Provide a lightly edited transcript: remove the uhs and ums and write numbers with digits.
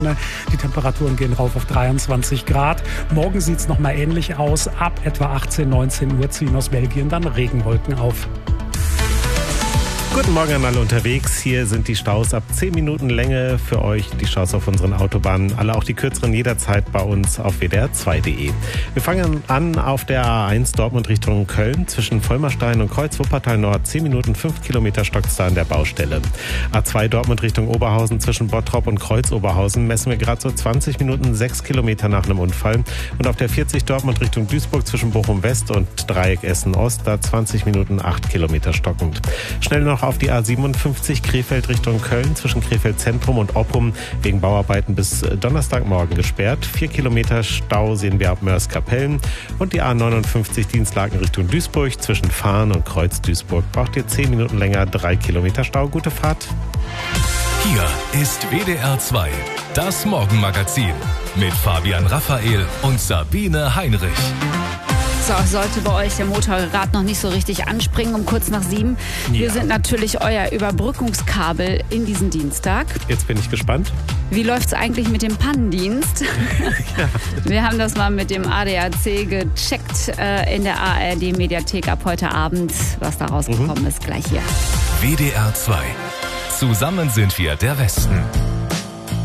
Die Temperaturen gehen rauf auf 23 Grad. Morgen sieht es nochmal ähnlich aus. Ab etwa 18, 19 Uhr ziehen aus Belgien dann Regenwolken auf. Guten Morgen an alle unterwegs. Hier sind die Staus ab 10 Minuten Länge für euch. Die Staus auf unseren Autobahnen. Alle auch die kürzeren jederzeit bei uns auf wdr2.de. Wir fangen an auf der A1 Dortmund Richtung Köln. Zwischen Vollmerstein und Kreuz Wuppertal Nord 10 Minuten 5 Kilometer stockt's da an der Baustelle. A2 Dortmund Richtung Oberhausen zwischen Bottrop und Kreuz Oberhausen messen wir gerade so 20 Minuten 6 Kilometer nach einem Unfall. Und auf der 40 Dortmund Richtung Duisburg zwischen Bochum West und Dreieck Essen Ost da 20 Minuten 8 Kilometer stockend. Schnell noch auf die A57 Krefeld Richtung Köln zwischen Krefeld Zentrum und Oppum wegen Bauarbeiten bis Donnerstagmorgen gesperrt. 4 Kilometer Stau sehen wir ab Mörs-Kapellen. Und die A59 Dienstlaken Richtung Duisburg zwischen Fahren und Kreuz Duisburg. Braucht ihr 10 Minuten länger, 3 Kilometer Stau. Gute Fahrt. Hier ist WDR 2, das Morgenmagazin mit Fabian Raphael und Sabine Heinrich. So, sollte bei euch der Motor gerade noch nicht so richtig anspringen um kurz nach 7. Wir sind natürlich euer Überbrückungskabel in diesen Dienstag. Jetzt bin ich gespannt. Wie läuft's eigentlich mit dem Pannendienst? Ja. Wir haben das mal mit dem ADAC gecheckt in der ARD-Mediathek ab heute Abend. Was da rausgekommen ist, gleich hier. WDR 2. Zusammen sind wir der Westen.